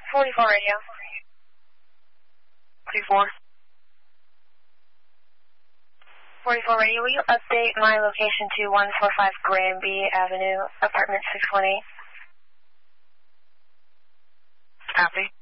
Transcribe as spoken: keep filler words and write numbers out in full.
forty-four radio. forty-four. forty-four radio, will you update my location to one forty-five Granby Avenue, apartment six one eight? Copy.